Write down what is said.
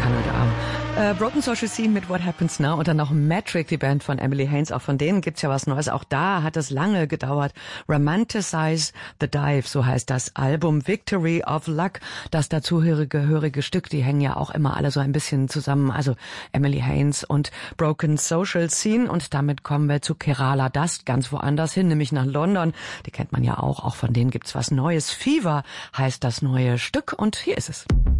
Kanada. Broken Social Scene mit What Happens Now und dann noch Metric, die Band von Emily Haines. Auch von denen gibt's ja was Neues. Auch da hat es lange gedauert. Romanticize the Dive, so heißt das Album. Victory of Luck, das dazugehörige Stück, die hängen ja auch immer alle so ein bisschen zusammen. Also Emily Haines und Broken Social Scene. Und damit kommen wir zu Kerala Dust, ganz woanders hin, nämlich nach London. Die kennt man ja auch. Auch von denen gibt's was Neues. Fever heißt das neue Stück und hier ist es.